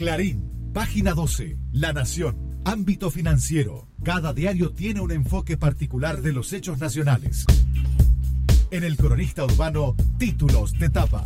Clarín, página 12, La Nación, ámbito financiero. Cada diario tiene un enfoque particular de los hechos nacionales. En el Cronista Urbano, títulos de tapa.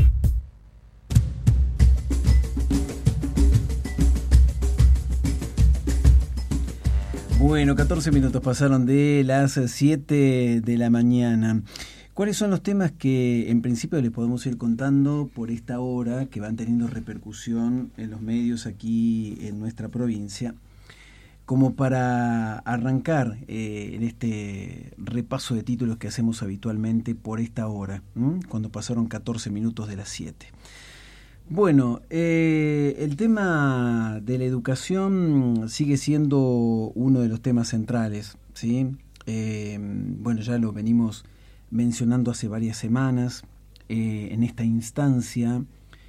Bueno, 14 minutos pasaron de las 7 de la mañana. ¿Cuáles son los temas que en principio les podemos ir contando por esta hora que van teniendo repercusión en los medios aquí en nuestra provincia? Como para arrancar en este repaso de títulos que hacemos habitualmente por esta hora, cuando pasaron 14 minutos de las 7. Bueno, el tema de la educación sigue siendo uno de los temas centrales, ¿sí? Bueno, ya lo venimos mencionando hace varias semanas en esta instancia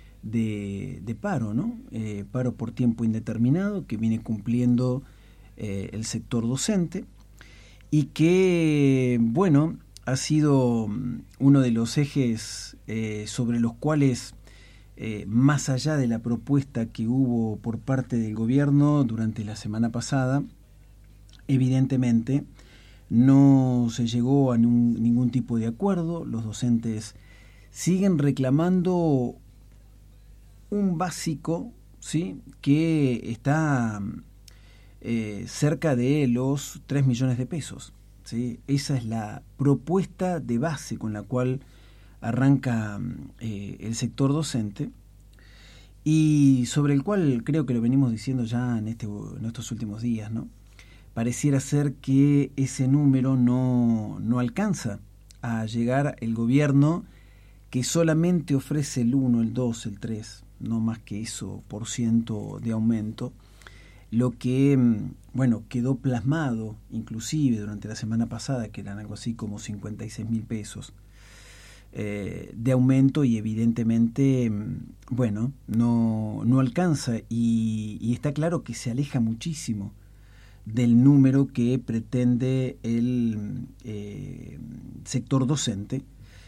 de paro, ¿no? Paro por tiempo indeterminado que viene cumpliendo el sector docente y que, bueno, ha sido uno de los ejes sobre los cuales más allá de la propuesta que hubo por parte del gobierno durante la semana pasada, evidentemente no se llegó a ningún tipo de acuerdo. Los docentes siguen reclamando un básico, ¿sí?, que está cerca de los 3 millones de pesos, ¿sí? Esa es la propuesta de base con la cual arranca el sector docente y sobre el cual creo que lo venimos diciendo ya en estos últimos días, ¿no? Pareciera ser que ese número no alcanza a llegar el gobierno, que solamente ofrece el 1, el 2, el 3, no más que eso por ciento de aumento, lo que, bueno, quedó plasmado inclusive durante la semana pasada, que eran algo así como 56.000 pesos de aumento, y evidentemente, bueno, no alcanza y está claro que se aleja muchísimo del número que pretende el sector docente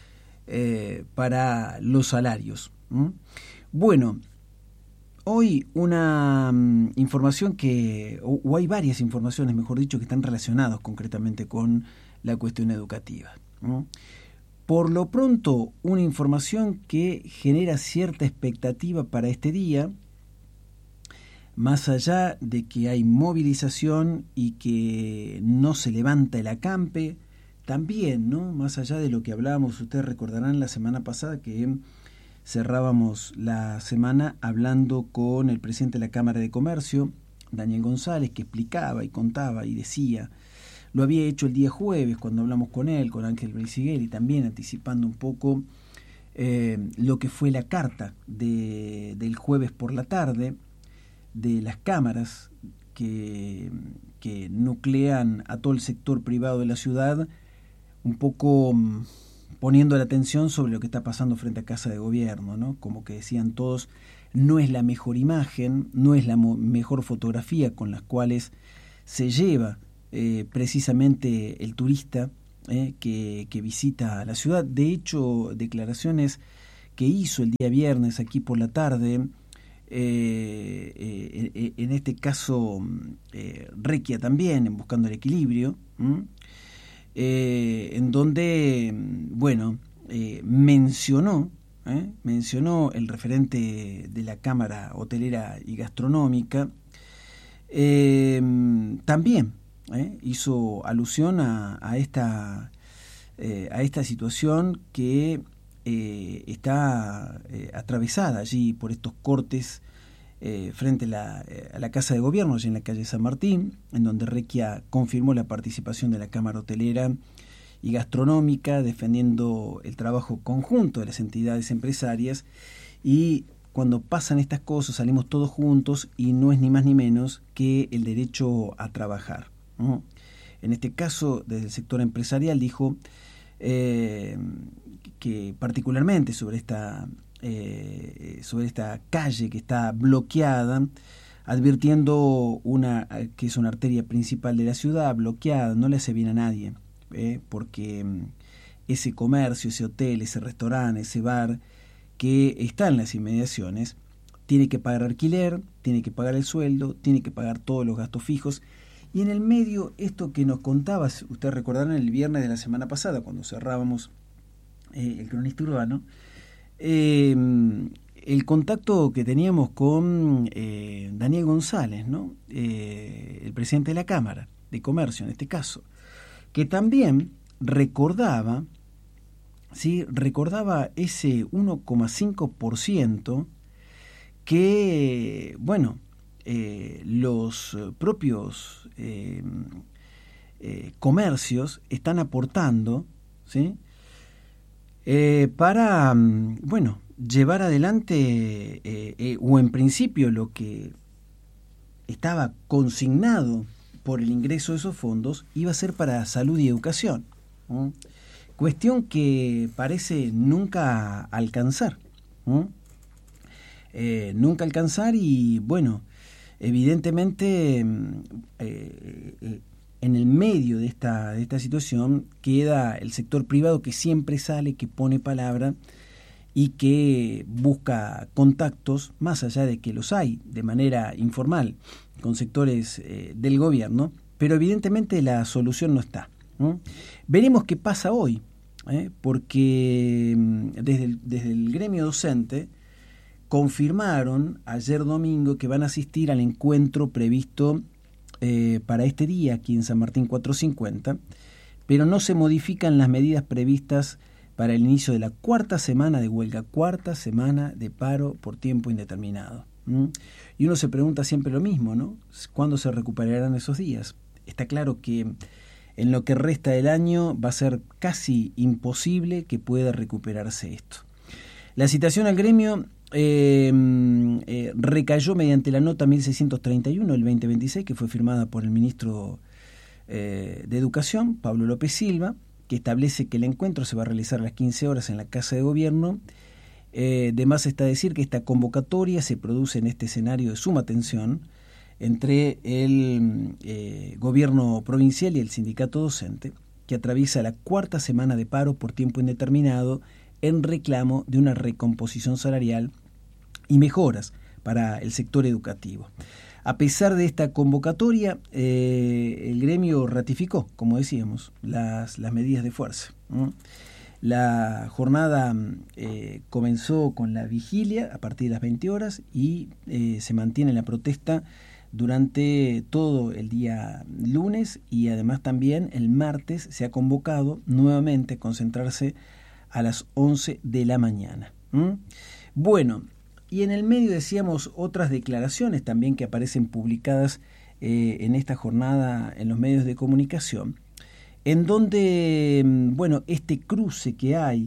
para los salarios. Bueno, hoy una información o hay varias informaciones, mejor dicho, que están relacionadas concretamente con la cuestión educativa. Por lo pronto, una información que genera cierta expectativa para este día, más allá de que hay movilización y que no se levanta el acampe, también, ¿no? Más allá de lo que hablábamos, ustedes recordarán la semana pasada que cerrábamos la semana hablando con el presidente de la Cámara de Comercio, Daniel González, que explicaba y contaba y decía, lo había hecho el día jueves cuando hablamos con él, con Ángel Briciguel, y también anticipando un poco lo que fue la carta del jueves por la tarde de las cámaras que nuclean a todo el sector privado de la ciudad, un poco poniendo la atención sobre lo que está pasando frente a Casa de Gobierno, ¿no? Como que decían todos, no es la mejor imagen, no es la mejor fotografía con las cuales se lleva precisamente el turista que visita la ciudad. De hecho, declaraciones que hizo el día viernes aquí por la tarde, en este caso Requia también, en Buscando el Equilibrio, en donde, bueno, mencionó el referente de la Cámara Hotelera y Gastronómica, también hizo alusión a esta situación que está atravesada allí por estos cortes frente a la Casa de Gobierno, allí en la calle San Martín, en donde Requia confirmó la participación de la Cámara Hotelera y Gastronómica, defendiendo el trabajo conjunto de las entidades empresarias. Y cuando pasan estas cosas salimos todos juntos y no es ni más ni menos que el derecho a trabajar, ¿no? En este caso, desde el sector empresarial dijo que particularmente sobre esta calle que está bloqueada, advirtiendo que es una arteria principal de la ciudad, bloqueada, no le hace bien a nadie, porque ese comercio, ese hotel, ese restaurante, ese bar que está en las inmediaciones, tiene que pagar alquiler, tiene que pagar el sueldo, tiene que pagar todos los gastos fijos. Y en el medio, esto que nos contaba, ustedes recordarán el viernes de la semana pasada, cuando cerrábamos el cronista urbano, el contacto que teníamos con Daniel González, ¿no? El presidente de la Cámara de Comercio, en este caso, que también recordaba, ¿sí? Recordaba ese 1,5% que, bueno, los propios comercios están aportando, ¿sí? Para, bueno, llevar adelante, o en principio lo que estaba consignado por el ingreso de esos fondos iba a ser para salud y educación, ¿no? Cuestión que parece nunca alcanzar, ¿no? Nunca alcanzar y, bueno, evidentemente en el medio de esta situación queda el sector privado, que siempre sale, que pone palabra y que busca contactos, más allá de que los hay de manera informal con sectores del gobierno, pero evidentemente la solución no está, ¿no? Veremos qué pasa hoy, porque desde el gremio docente confirmaron ayer domingo que van a asistir al encuentro previsto para este día aquí en San Martín 450, pero no se modifican las medidas previstas para el inicio de la cuarta semana de huelga, cuarta semana de paro por tiempo indeterminado. Y uno se pregunta siempre lo mismo, ¿no? ¿Cuándo se recuperarán esos días? Está claro que en lo que resta del año va a ser casi imposible que pueda recuperarse esto. La citación al gremio recayó mediante la nota 1631 del 2026, que fue firmada por el ministro de Educación, Pablo López Silva, que establece que el encuentro se va a realizar a las 15 horas en la Casa de Gobierno. De más está decir que esta convocatoria se produce en este escenario de suma tensión entre el gobierno provincial y el sindicato docente, que atraviesa la cuarta semana de paro por tiempo indeterminado en reclamo de una recomposición salarial y mejoras para el sector educativo. A pesar de esta convocatoria, el gremio ratificó, como decíamos, las medidas de fuerza, ¿no? La jornada comenzó con la vigilia a partir de las 20 horas y se mantiene la protesta durante todo el día lunes, y además también el martes se ha convocado nuevamente a concentrarse a las 11 de la mañana. Bueno, y en el medio decíamos otras declaraciones también que aparecen publicadas en esta jornada en los medios de comunicación, en donde, bueno, este cruce que hay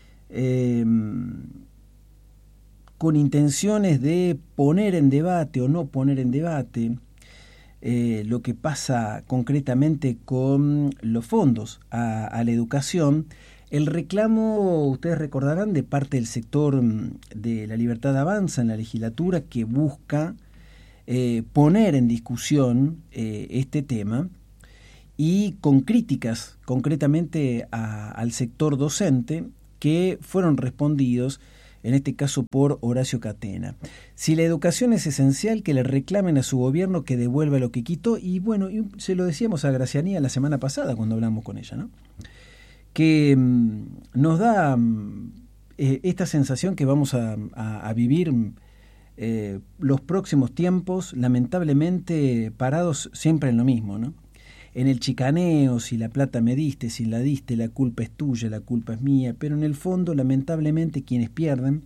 con intenciones de poner en debate o no poner en debate lo que pasa concretamente con los fondos a la educación. El reclamo, ustedes recordarán, de parte del sector de La Libertad Avanza en la legislatura, que busca poner en discusión este tema, y con críticas concretamente al sector docente, que fueron respondidos en este caso por Horacio Catena. Si la educación es esencial, que le reclamen a su gobierno que devuelva lo que quitó. Y bueno, se lo decíamos a Gracianía la semana pasada cuando hablamos con ella, ¿no? Que nos da esta sensación que vamos a vivir los próximos tiempos, lamentablemente parados siempre en lo mismo, ¿no? En el chicaneo, si la plata me diste, si la diste, la culpa es tuya, la culpa es mía, pero en el fondo, lamentablemente quienes pierden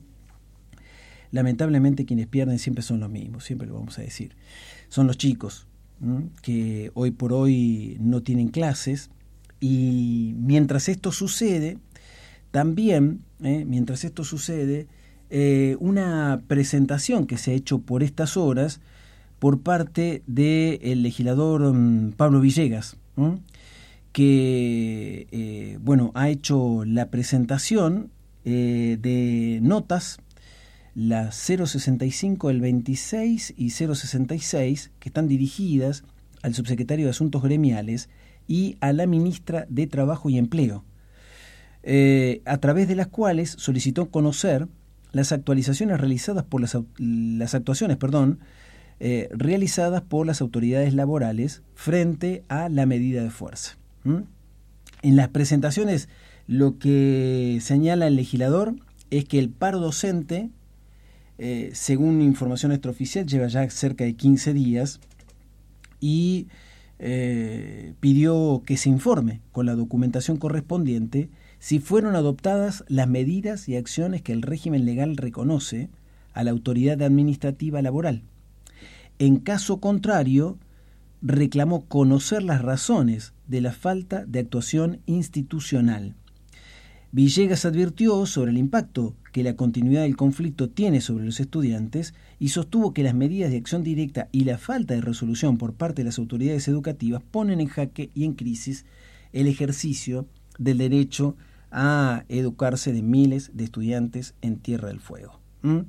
siempre son los mismos, siempre lo vamos a decir. Son los chicos, ¿no? Que hoy por hoy no tienen clases. Y mientras esto sucede, también, una presentación que se ha hecho por estas horas por parte del legislador Pablo Villegas, que ha hecho la presentación de notas, las 065 del 26 y 066, que están dirigidas al subsecretario de Asuntos Gremiales y a la ministra de Trabajo y Empleo, a través de las cuales solicitó conocer las actuaciones realizadas por las autoridades laborales frente a la medida de fuerza. En las presentaciones, lo que señala el legislador es que el paro docente, según información extraoficial, lleva ya cerca de 15 días y pidió que se informe con la documentación correspondiente si fueron adoptadas las medidas y acciones que el régimen legal reconoce a la autoridad administrativa laboral. En caso contrario, reclamó conocer las razones de la falta de actuación institucional. Villegas advirtió sobre el impacto que la continuidad del conflicto tiene sobre los estudiantes y sostuvo que las medidas de acción directa y la falta de resolución por parte de las autoridades educativas ponen en jaque y en crisis el ejercicio del derecho a educarse de miles de estudiantes en Tierra del Fuego.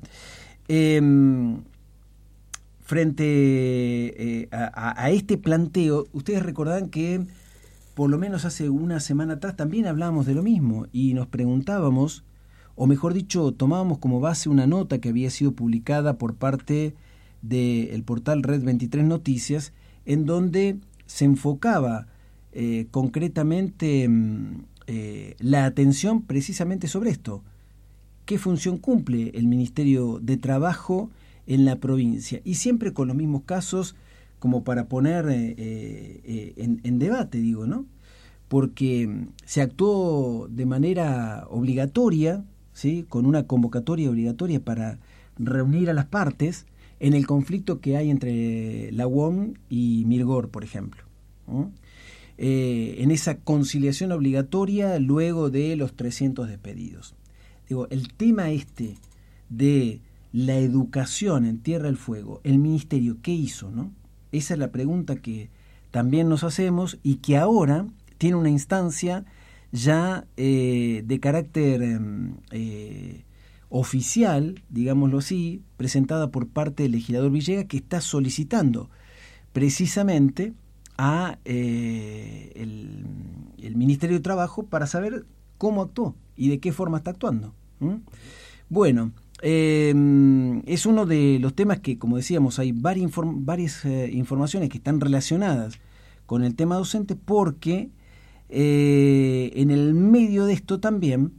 Frente a este planteo, ustedes recordarán que por lo menos hace una semana atrás también hablábamos de lo mismo y nos preguntábamos, o mejor dicho, tomábamos como base una nota que había sido publicada por parte del portal Red 23 Noticias, en donde se enfocaba concretamente la atención precisamente sobre esto. ¿Qué función cumple el Ministerio de Trabajo en la provincia? Y siempre con los mismos casos, como para poner en debate, digo, ¿no? Porque se actuó de manera obligatoria, ¿sí?, con una convocatoria obligatoria para reunir a las partes en el conflicto que hay entre la UOM y Mirgor, por ejemplo, ¿no? En esa conciliación obligatoria luego de los 300 despedidos. Digo, el tema de la educación en Tierra del Fuego, el Ministerio, ¿qué hizo, no? Esa es la pregunta que también nos hacemos y que ahora tiene una instancia ya de carácter oficial, digámoslo así, presentada por parte del legislador Villegas, que está solicitando precisamente a el Ministerio de Trabajo para saber cómo actuó y de qué forma está actuando. Bueno, es uno de los temas que, como decíamos, hay varias informaciones que están relacionadas con el tema docente, porque en el medio de esto también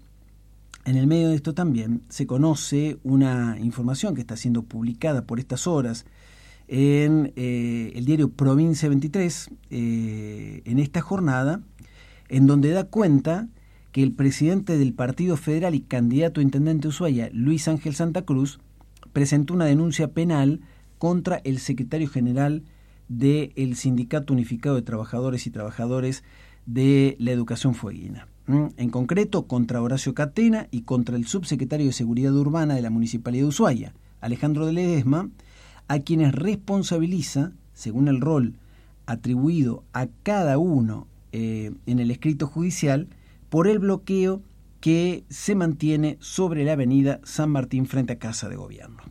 se conoce una información que está siendo publicada por estas horas en el diario Provincia 23 en esta jornada, en donde da cuenta que el presidente del Partido Federal y candidato a intendente de Ushuaia, Luis Ángel Santa Cruz, presentó una denuncia penal contra el secretario general del Sindicato Unificado de Trabajadores y Trabajadores de la Educación Fueguina. En concreto, contra Horacio Catena y contra el subsecretario de Seguridad Urbana de la Municipalidad de Ushuaia, Alejandro de Ledesma, a quienes responsabiliza, según el rol atribuido a cada uno en el escrito judicial, por el bloqueo que se mantiene sobre la avenida San Martín frente a Casa de Gobierno.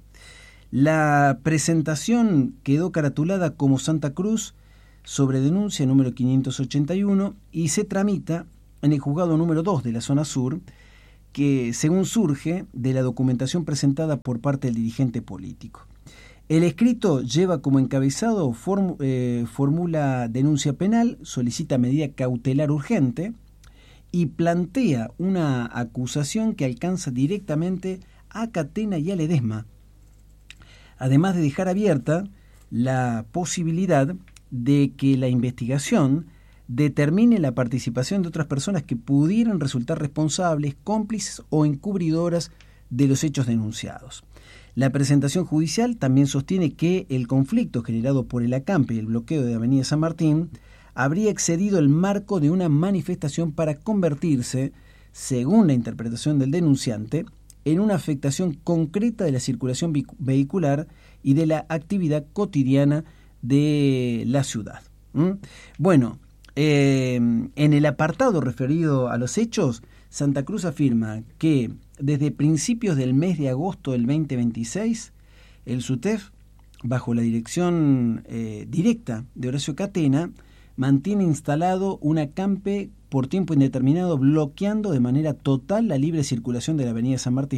La presentación quedó caratulada como Santa Cruz sobre denuncia número 581 y se tramita en el juzgado número 2 de la zona sur, que según surge de la documentación presentada por parte del dirigente político. El escrito lleva como encabezado formula denuncia penal, solicita medida cautelar urgente y plantea una acusación que alcanza directamente a Catena y a Ledesma, además de dejar abierta la posibilidad de que la investigación determine la participación de otras personas que pudieran resultar responsables, cómplices o encubridoras de los hechos denunciados. La presentación judicial también sostiene que el conflicto generado por el acampe y el bloqueo de Avenida San Martín habría excedido el marco de una manifestación para convertirse, según la interpretación del denunciante, en una afectación concreta de la circulación vehicular y de la actividad cotidiana de la ciudad. Bueno, en el apartado referido a los hechos, Santa Cruz afirma que desde principios del mes de agosto del 2026, el SUTEF, bajo la dirección directa de Horacio Catena, mantiene instalado un acampe por tiempo indeterminado, bloqueando de manera total la libre circulación de la avenida San Martín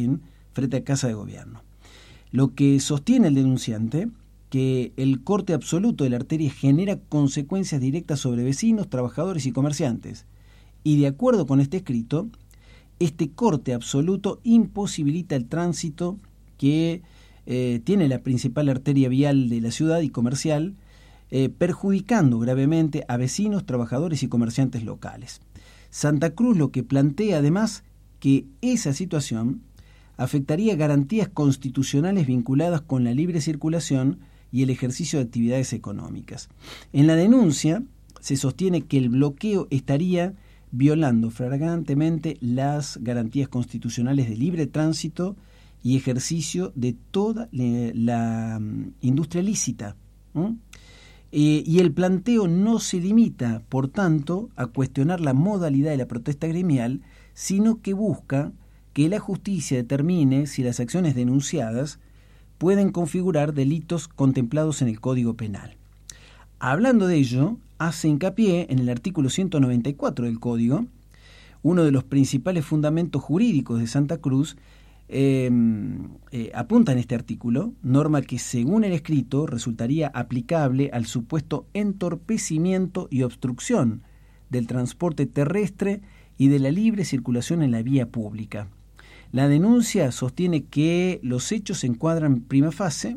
frente a Casa de Gobierno. Lo que sostiene el denunciante, que el corte absoluto de la arteria genera consecuencias directas sobre vecinos, trabajadores y comerciantes. Y de acuerdo con este escrito, este corte absoluto imposibilita el tránsito que tiene la principal arteria vial de la ciudad y comercial, perjudicando gravemente a vecinos, trabajadores y comerciantes locales. Santa Cruz lo que plantea además que esa situación afectaría garantías constitucionales vinculadas con la libre circulación y el ejercicio de actividades económicas. En la denuncia se sostiene que el bloqueo estaría violando flagrantemente las garantías constitucionales de libre tránsito y ejercicio de toda la industria lícita. Y el planteo no se limita, por tanto, a cuestionar la modalidad de la protesta gremial, sino que busca que la justicia determine si las acciones denunciadas pueden configurar delitos contemplados en el Código Penal. Hablando de ello, hace hincapié en el artículo 194 del Código, uno de los principales fundamentos jurídicos de Santa Cruz. Apunta en este artículo, norma que según el escrito resultaría aplicable al supuesto entorpecimiento y obstrucción del transporte terrestre y de la libre circulación en la vía pública. La denuncia sostiene que los hechos se encuadran prima facie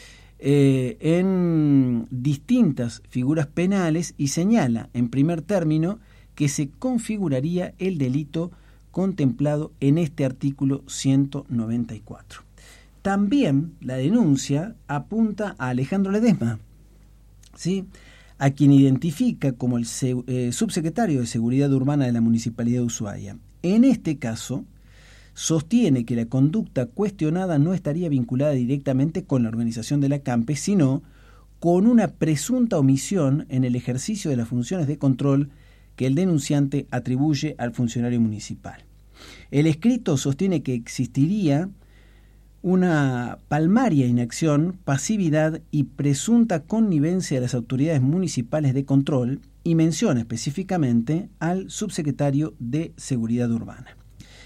en distintas figuras penales y señala, en primer término, que se configuraría el delito contemplado en este artículo 194. También la denuncia apunta a Alejandro Ledesma, ¿sí?, a quien identifica como el subsecretario de Seguridad Urbana de la Municipalidad de Ushuaia. En este caso, sostiene que la conducta cuestionada no estaría vinculada directamente con la organización de la acampe, sino con una presunta omisión en el ejercicio de las funciones de control que el denunciante atribuye al funcionario municipal. El escrito sostiene que existiría una palmaria inacción, pasividad y presunta connivencia de las autoridades municipales de control y menciona específicamente al subsecretario de Seguridad Urbana.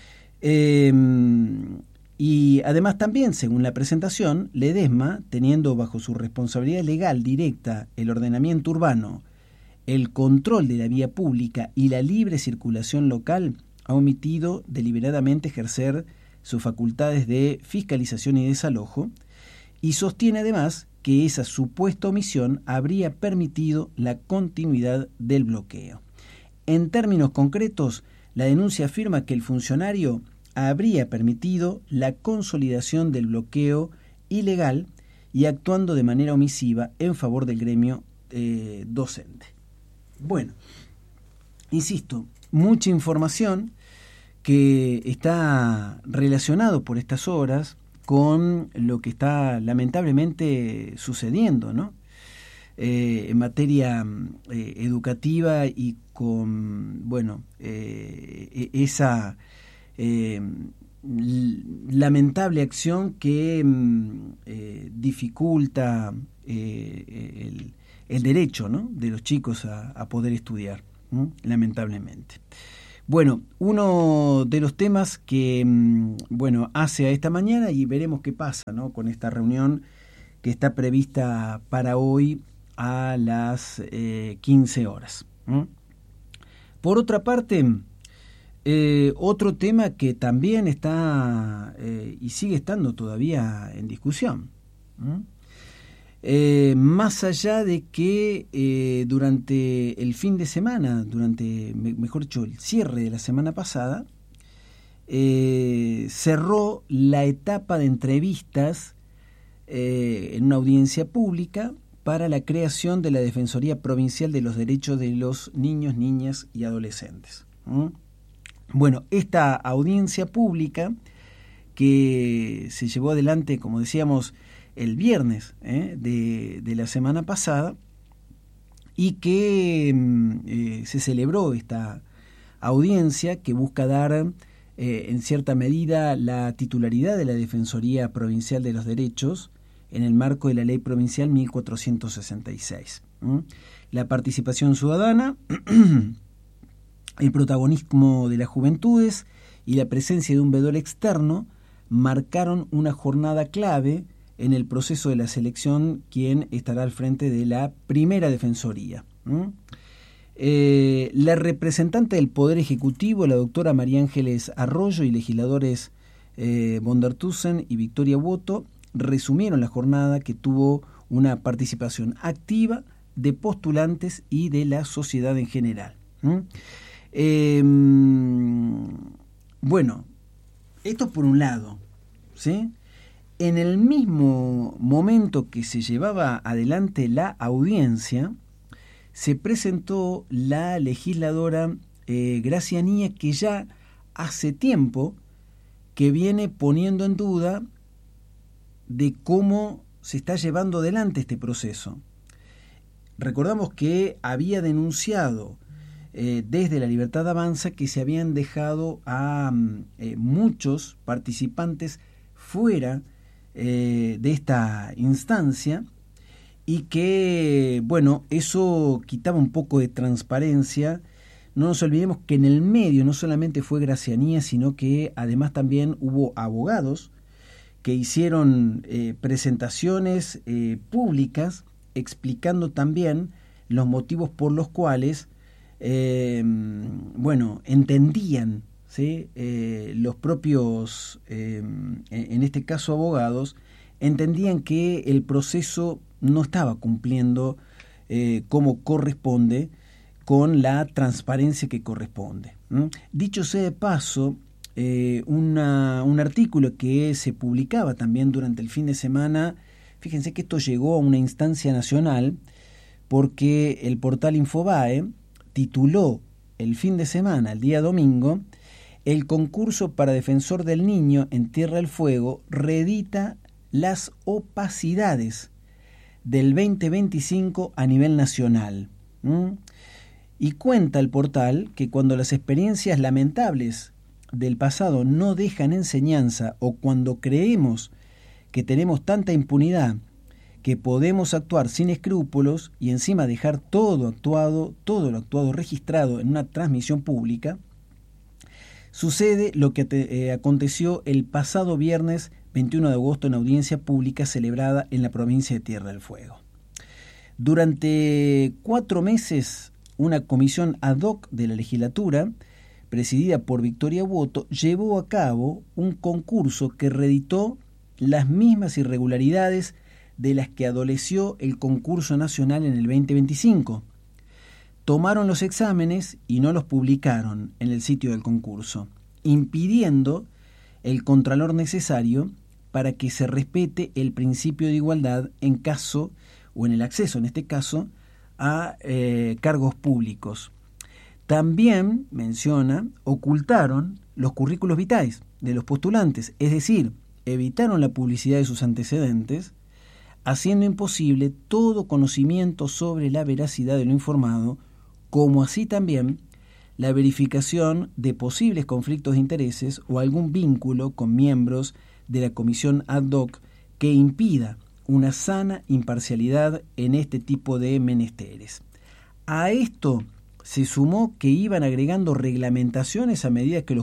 Y además también, según la presentación, Ledesma, teniendo bajo su responsabilidad legal directa el ordenamiento urbano, el control de la vía pública y la libre circulación local, ha omitido deliberadamente ejercer sus facultades de fiscalización y desalojo, y sostiene además que esa supuesta omisión habría permitido la continuidad del bloqueo. En términos concretos, la denuncia afirma que el funcionario habría permitido la consolidación del bloqueo ilegal y actuando de manera omisiva en favor del gremio docente. Bueno, insisto, mucha información que está relacionado por estas horas con lo que está lamentablemente sucediendo, ¿no? En materia educativa y con, bueno, esa lamentable acción que dificulta el derecho, ¿no?, de los chicos a poder estudiar, ¿no?, lamentablemente. Bueno, uno de los temas que, bueno, hace a esta mañana, y veremos qué pasa, ¿no?, con esta reunión que está prevista para hoy a las 15 horas. Por otra parte, otro tema que también está y sigue estando todavía en discusión, más allá de que durante el fin de semana, mejor dicho, el cierre de la semana pasada, cerró la etapa de entrevistas en una audiencia pública para la creación de la Defensoría Provincial de los Derechos de los Niños, Niñas y Adolescentes. Bueno, esta audiencia pública que se llevó adelante, como decíamos, el viernes de la semana pasada, y que se celebró esta audiencia que busca dar en cierta medida la titularidad de la Defensoría Provincial de los Derechos en el marco de la Ley Provincial 1466. La participación ciudadana, el protagonismo de las juventudes y la presencia de un veedor externo marcaron una jornada clave en el proceso de la selección, quien estará al frente de la primera Defensoría. La representante del Poder Ejecutivo, la doctora María Ángeles Arroyo, y legisladores von der Thusen y Victoria Woto resumieron la jornada, que tuvo una participación activa de postulantes y de la sociedad en general. Bueno, esto por un lado, ¿sí? En el mismo momento que se llevaba adelante la audiencia, se presentó la legisladora Gracianía, que ya hace tiempo que viene poniendo en duda de cómo se está llevando adelante este proceso. Recordamos que había denunciado desde La Libertad Avanza que se habían dejado a muchos participantes fuera de esta instancia, y que, bueno, eso quitaba un poco de transparencia. No nos olvidemos que en el medio no solamente fue Gracianía, sino que además también hubo abogados que hicieron presentaciones públicas explicando también los motivos por los cuales entendían, ¿sí? Los propios, en este caso abogados, entendían que el proceso no estaba cumpliendo como corresponde, con la transparencia que corresponde. Dicho sea de paso, un artículo que se publicaba también durante el fin de semana, fíjense que esto llegó a una instancia nacional, porque el portal Infobae tituló el fin de semana, el día domingo: el concurso para defensor del niño en Tierra del Fuego reedita las opacidades del 2025 a nivel nacional. Y cuenta el portal que cuando las experiencias lamentables del pasado no dejan enseñanza, o cuando creemos que tenemos tanta impunidad que podemos actuar sin escrúpulos y encima dejar todo lo actuado registrado en una transmisión pública, sucede lo que aconteció el pasado viernes 21 de agosto en audiencia pública celebrada en la provincia de Tierra del Fuego. Durante 4 meses, una comisión ad hoc de la legislatura, presidida por Victoria Woto, llevó a cabo un concurso que reeditó las mismas irregularidades de las que adoleció el concurso nacional en el 2025. Tomaron los exámenes y no los publicaron en el sitio del concurso, impidiendo el contralor necesario para que se respete el principio de igualdad en caso, o en el acceso en este caso, a cargos públicos. También, menciona, ocultaron los currículos vitae de los postulantes, es decir, evitaron la publicidad de sus antecedentes, haciendo imposible todo conocimiento sobre la veracidad de lo informado, como así también la verificación de posibles conflictos de intereses o algún vínculo con miembros de la comisión ad hoc que impida una sana imparcialidad en este tipo de menesteres. A esto se sumó que iban agregando reglamentaciones a medida que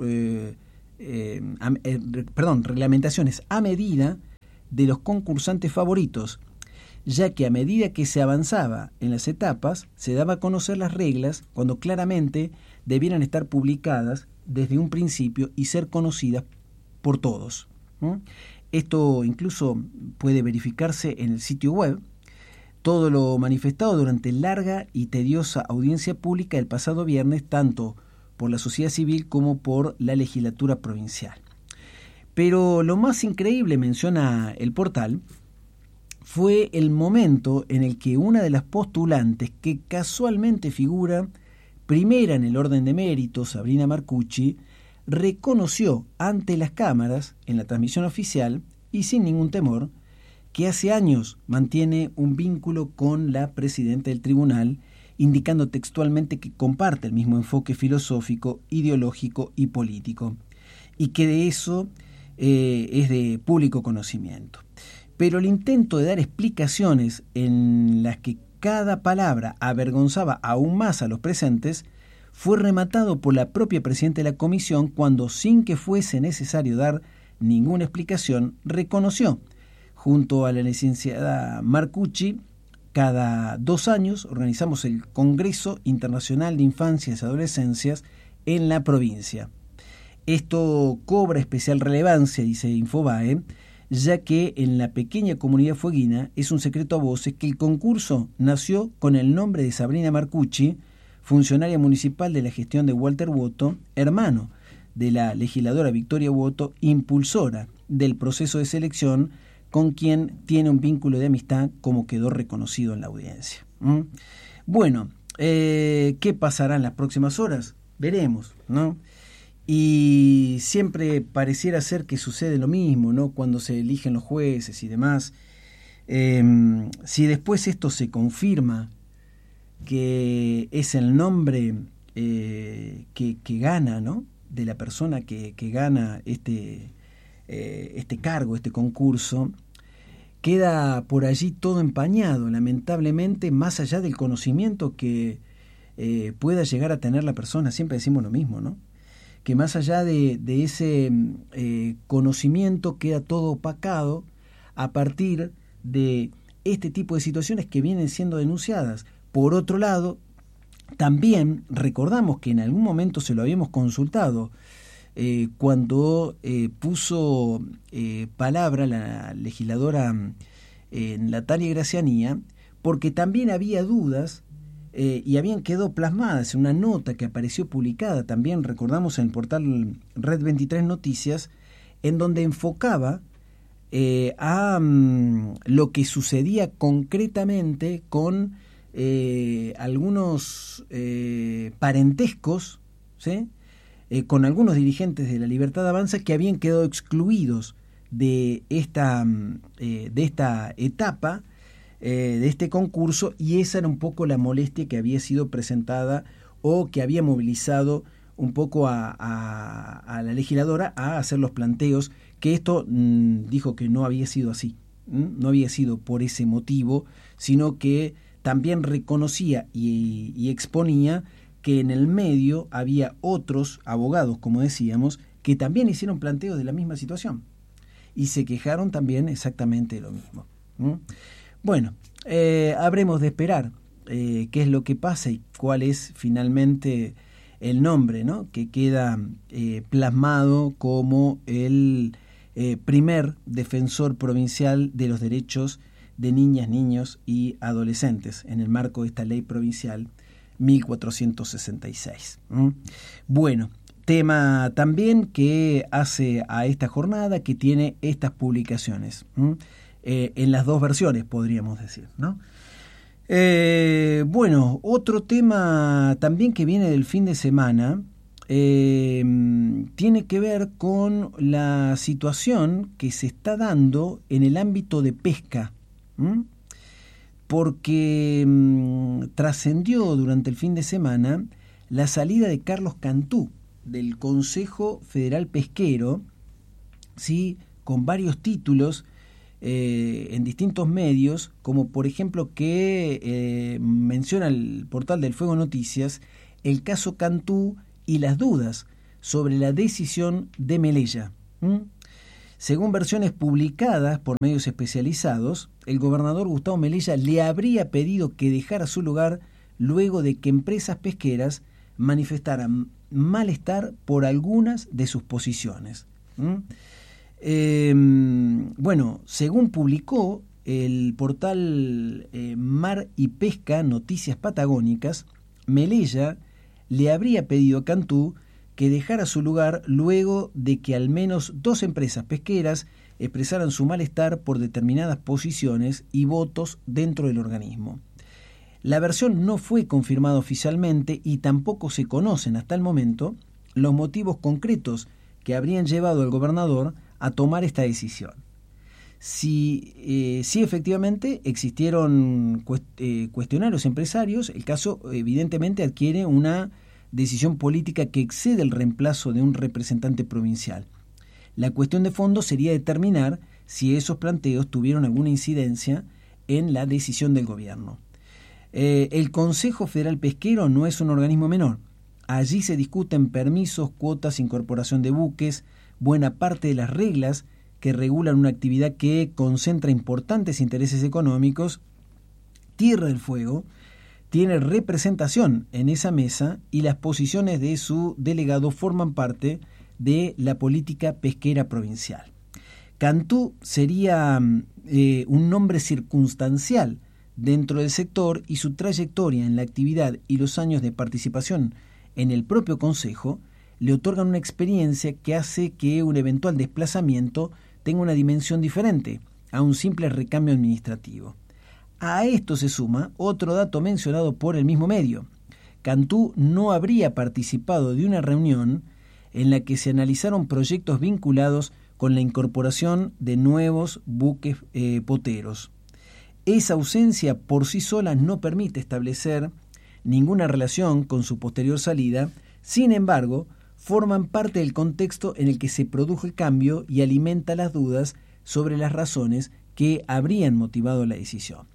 reglamentaciones a medida de los concursantes favoritos, ya que a medida que se avanzaba en las etapas se daba a conocer las reglas cuando claramente debieran estar publicadas desde un principio y ser conocidas por todos. Esto incluso puede verificarse en el sitio web. Todo lo manifestado durante larga y tediosa audiencia pública el pasado viernes, tanto por la sociedad civil como por la legislatura provincial. Pero lo más increíble, menciona el portal, fue el momento en el que una de las postulantes, que casualmente figura primera en el orden de mérito, Sabrina Marcucci, reconoció ante las cámaras, en la transmisión oficial, y sin ningún temor, que hace años mantiene un vínculo con la presidenta del tribunal, indicando textualmente que comparte el mismo enfoque filosófico, ideológico y político, y que de eso es de público conocimiento. Pero el intento de dar explicaciones en las que cada palabra avergonzaba aún más a los presentes fue rematado por la propia presidenta de la comisión cuando, sin que fuese necesario dar ninguna explicación, reconoció, junto a la licenciada Marcucci, cada 2 años organizamos el Congreso Internacional de Infancias y Adolescencias en la provincia. Esto cobra especial relevancia, dice Infobae, ya que en la pequeña comunidad fueguina es un secreto a voces que el concurso nació con el nombre de Sabrina Marcucci, funcionaria municipal de la gestión de Walter Boto, hermano de la legisladora Victoria Boto, impulsora del proceso de selección, con quien tiene un vínculo de amistad, como quedó reconocido en la audiencia. Bueno, ¿qué pasará en las próximas horas? Veremos, ¿no? Y siempre pareciera ser que sucede lo mismo, ¿no? Cuando se eligen los jueces y demás. Si después esto se confirma, que es el nombre que gana, ¿no?, de la persona que gana este cargo, este concurso, queda por allí todo empañado, lamentablemente, más allá del conocimiento que pueda llegar a tener la persona. Siempre decimos lo mismo, ¿no?, que más allá de ese conocimiento queda todo opacado a partir de este tipo de situaciones que vienen siendo denunciadas. Por otro lado, también recordamos que en algún momento se lo habíamos consultado cuando puso palabra la legisladora Natalia Gracianía, porque también había dudas y habían quedado plasmadas en una nota que apareció publicada, también recordamos, en el portal Red 23 Noticias, en donde enfocaba a lo que sucedía concretamente con algunos parentescos, ¿sí?, con algunos dirigentes de la Libertad Avanza que habían quedado excluidos de esta etapa, de este concurso, y esa era un poco la molestia que había sido presentada o que había movilizado un poco a la legisladora a hacer los planteos, que esto dijo que no había sido así, no había sido por ese motivo, sino que también reconocía y exponía que en el medio había otros abogados, como decíamos, que también hicieron planteos de la misma situación y se quejaron también exactamente de lo mismo. Bueno, habremos de esperar qué es lo que pasa y cuál es finalmente el nombre, ¿no?, que queda plasmado como el primer defensor provincial de los derechos de niñas, niños y adolescentes en el marco de esta ley provincial 1466. Bueno, tema también que hace a esta jornada, que tiene estas publicaciones, en las dos versiones, podríamos decir, ¿no? Bueno, otro tema también que viene del fin de semana tiene que ver con la situación que se está dando en el ámbito de pesca, porque trascendió durante el fin de semana la salida de Carlos Cantú del Consejo Federal Pesquero, ¿sí?, con varios títulos en distintos medios, como por ejemplo que menciona el portal del Fuego Noticias, el caso Cantú y las dudas sobre la decisión de Melella. Según versiones publicadas por medios especializados, el gobernador Gustavo Melella le habría pedido que dejara su lugar luego de que empresas pesqueras manifestaran malestar por algunas de sus posiciones. Bueno, según publicó el portal Mar y Pesca Noticias Patagónicas, Melella le habría pedido a Cantú que dejara su lugar luego de que al menos 2 empresas pesqueras expresaran su malestar por determinadas posiciones y votos dentro del organismo. La versión no fue confirmada oficialmente y tampoco se conocen hasta el momento los motivos concretos que habrían llevado al gobernador a tomar esta decisión. Si efectivamente existieron cuestionarios empresarios, el caso evidentemente adquiere una decisión política que excede el reemplazo de un representante provincial. La cuestión de fondo sería determinar si esos planteos tuvieron alguna incidencia en la decisión del gobierno. El Consejo Federal Pesquero no es un organismo menor. Allí se discuten permisos, cuotas, incorporación de buques, buena parte de las reglas que regulan una actividad que concentra importantes intereses económicos, Tierra del Fuego tiene representación en esa mesa y las posiciones de su delegado forman parte de la política pesquera provincial. Cantú sería un nombre circunstancial dentro del sector y su trayectoria en la actividad y los años de participación en el propio Consejo le otorgan una experiencia que hace que un eventual desplazamiento tenga una dimensión diferente a un simple recambio administrativo. A esto se suma otro dato mencionado por el mismo medio. Cantú no habría participado de una reunión en la que se analizaron proyectos vinculados con la incorporación de nuevos buques poteros. Esa ausencia por sí sola no permite establecer ninguna relación con su posterior salida, sin embargo, forman parte del contexto en el que se produjo el cambio y alimenta las dudas sobre las razones que habrían motivado la decisión.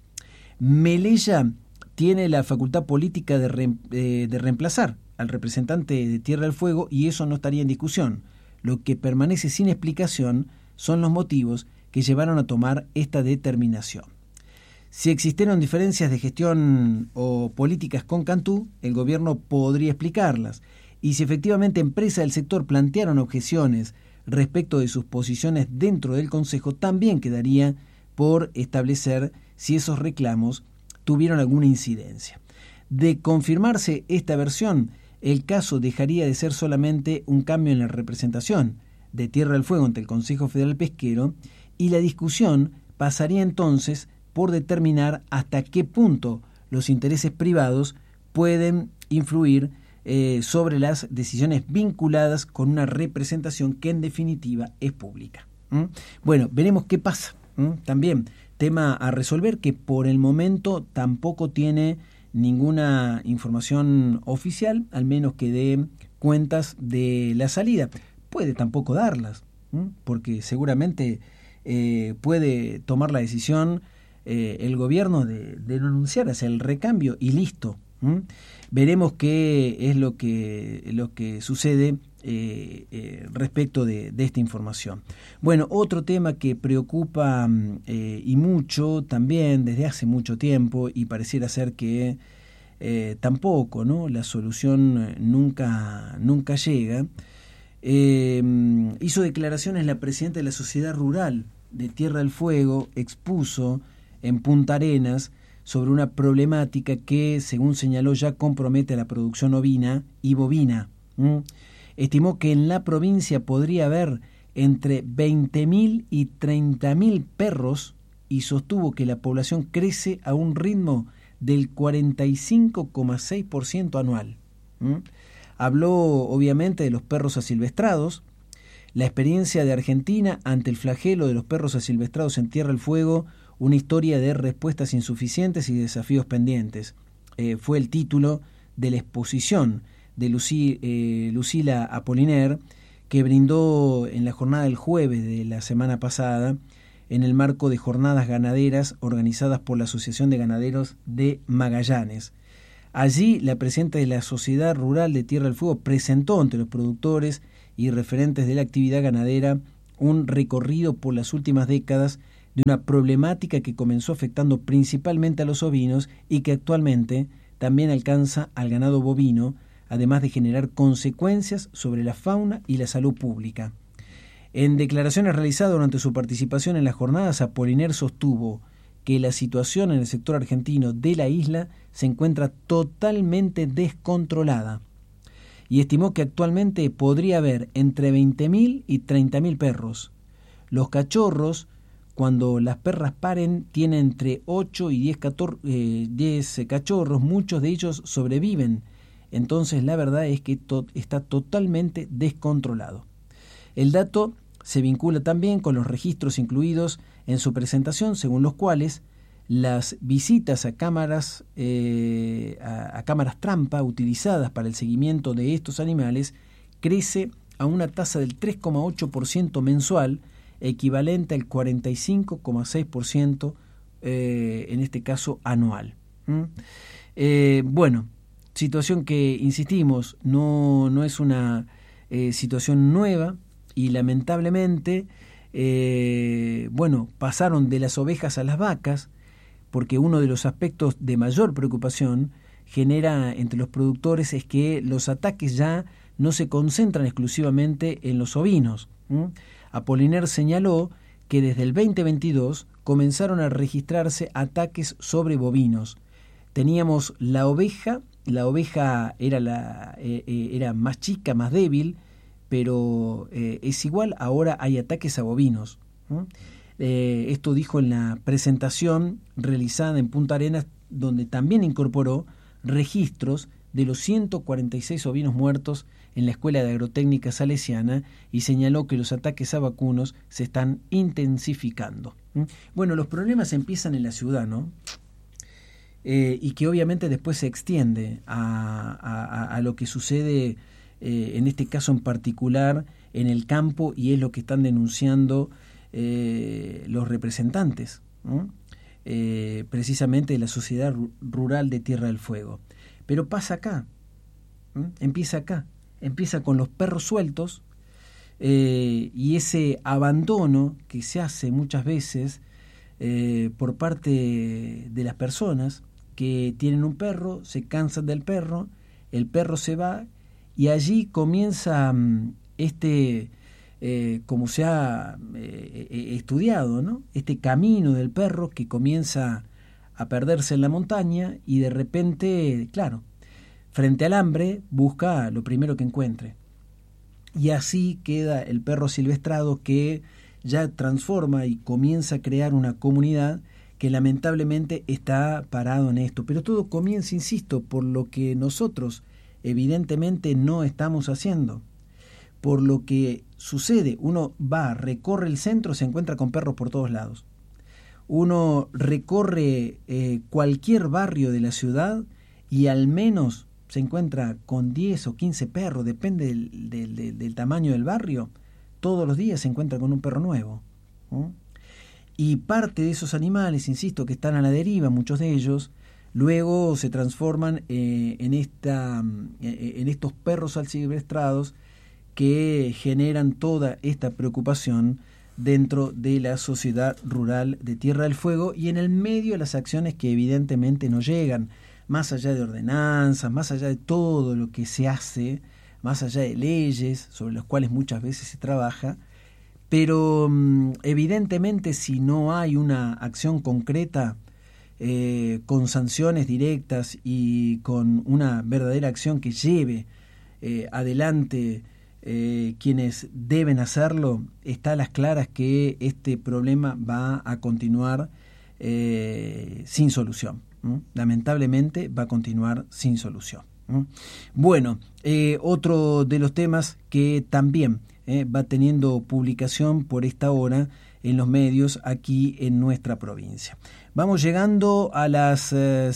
Melella tiene la facultad política de reemplazar al representante de Tierra del Fuego y eso no estaría en discusión. Lo que permanece sin explicación son los motivos que llevaron a tomar esta determinación. Si existieron diferencias de gestión o políticas con Cantú, el gobierno podría explicarlas. Y si efectivamente empresas del sector plantearon objeciones respecto de sus posiciones dentro del Consejo, también quedaría por establecer si esos reclamos tuvieron alguna incidencia. De confirmarse esta versión, el caso dejaría de ser solamente un cambio en la representación de Tierra del Fuego ante el Consejo Federal Pesquero y la discusión pasaría entonces por determinar hasta qué punto los intereses privados pueden influir sobre las decisiones vinculadas con una representación que en definitiva es pública. Bueno, veremos qué pasa. También tema a resolver que por el momento tampoco tiene ninguna información oficial, al menos que dé cuentas de la salida. Puede tampoco darlas, porque seguramente puede tomar la decisión el gobierno de no anunciar, hacer el recambio y listo. Veremos qué es lo que sucede respecto de esta información. Bueno, otro tema que preocupa y mucho también desde hace mucho tiempo y pareciera ser que tampoco, ¿no? La solución nunca llega. Hizo declaraciones la presidenta de la Sociedad Rural de Tierra del Fuego, expuso en Punta Arenas sobre una problemática que, según señaló, ya compromete a la producción ovina y bovina. Estimó que en la provincia podría haber entre 20.000 y 30.000 perros y sostuvo que la población crece a un ritmo del 45,6% anual. Habló obviamente de los perros asilvestrados, la experiencia de Argentina ante el flagelo de los perros asilvestrados en Tierra del Fuego, una historia de respuestas insuficientes y desafíos pendientes. Fue el título de la exposición de Lucila Apoliner, que brindó en la jornada del jueves de la semana pasada, en el marco de jornadas ganaderas organizadas por la Asociación de Ganaderos de Magallanes. Allí, la presidenta de la Sociedad Rural de Tierra del Fuego presentó ante los productores y referentes de la actividad ganadera un recorrido por las últimas décadas de una problemática que comenzó afectando principalmente a los ovinos y que actualmente también alcanza al ganado bovino, además de generar consecuencias sobre la fauna y la salud pública. En declaraciones realizadas durante su participación en las jornadas, Apoliner sostuvo que la situación en el sector argentino de la isla se encuentra totalmente descontrolada y estimó que actualmente podría haber entre 20.000 y 30.000 perros. Los cachorros, cuando las perras paren, tienen entre 8 y 10 cachorros, muchos de ellos sobreviven. Entonces la verdad es que está totalmente descontrolado. El dato se vincula también con los registros incluidos en su presentación, según los cuales las visitas a cámaras trampa utilizadas para el seguimiento de estos animales crece a una tasa del 3,8% mensual, equivalente al 45,6% en este caso anual. Bueno, situación que, insistimos, no es una situación nueva y lamentablemente, pasaron de las ovejas a las vacas, porque uno de los aspectos de mayor preocupación genera entre los productores es que los ataques ya no se concentran exclusivamente en los ovinos. Apollinaire señaló que desde el 2022 comenzaron a registrarse ataques sobre bovinos. Teníamos la oveja era más chica, más débil, pero es igual, ahora hay ataques a bovinos. Esto dijo en la presentación realizada en Punta Arenas, donde también incorporó registros de los 146 ovinos muertos en la Escuela de Agrotécnica Salesiana y señaló que los ataques a vacunos se están intensificando. Bueno, los problemas empiezan en la ciudad, ¿no? Y que obviamente después se extiende a lo que sucede, en este caso en particular, en el campo, y es lo que están denunciando los representantes, precisamente de la Sociedad Rural de Tierra del Fuego. Pero pasa acá, empieza con los perros sueltos, y ese abandono que se hace muchas veces por parte de las personas que tienen un perro, se cansan del perro, el perro se va, y allí comienza como se ha estudiado, ¿no? Este camino del perro que comienza a perderse en la montaña y de repente, claro, frente al hambre busca lo primero que encuentre. Y así queda el perro silvestrado que ya transforma y comienza a crear una comunidad que lamentablemente está parado en esto. Pero todo comienza, insisto, por lo que nosotros evidentemente no estamos haciendo. Por lo que sucede, uno va, recorre el centro, se encuentra con perros por todos lados. Uno recorre cualquier barrio de la ciudad y al menos se encuentra con 10 o 15 perros, depende del tamaño del barrio. Todos los días se encuentra con un perro nuevo. Y parte de esos animales, insisto, que están a la deriva, muchos de ellos, luego se transforman en estos perros asilvestrados que generan toda esta preocupación dentro de la Sociedad Rural de Tierra del Fuego y en el medio de las acciones que evidentemente no llegan, más allá de ordenanzas, más allá de todo lo que se hace, más allá de leyes sobre las cuales muchas veces se trabaja, pero evidentemente si no hay una acción concreta con sanciones directas y con una verdadera acción que lleve adelante quienes deben hacerlo, está a las claras que este problema va a continuar sin solución. Lamentablemente va a continuar sin solución. Bueno, otro de los temas que también va teniendo publicación por esta hora en los medios aquí en nuestra provincia. Vamos llegando a las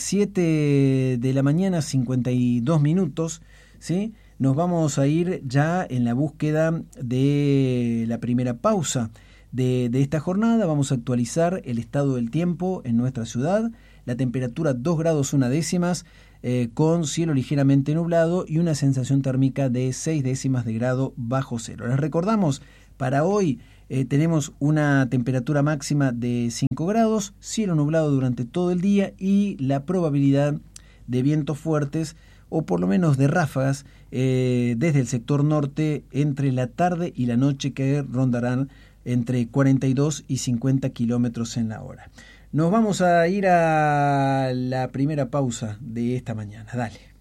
7 de la mañana, 52 minutos, ¿sí? Nos vamos a ir ya en la búsqueda de la primera pausa de esta jornada. Vamos a actualizar el estado del tiempo en nuestra ciudad. La temperatura 2 grados 1 décimas, con cielo ligeramente nublado y una sensación térmica de 6 décimas de grado bajo cero. Les recordamos, para hoy tenemos una temperatura máxima de 5 grados, cielo nublado durante todo el día y la probabilidad de vientos fuertes o por lo menos de ráfagas desde el sector norte entre la tarde y la noche, que rondarán entre 42 y 50 kilómetros en la hora. Nos vamos a ir a la primera pausa de esta mañana. Dale.